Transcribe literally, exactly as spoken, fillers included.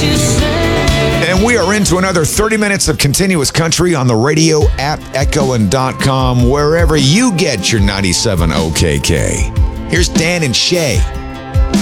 And we are into another thirty minutes of continuous country on the radio app, echo and dot com, wherever you get your ninety-seven O K K. Here's Dan and Shay.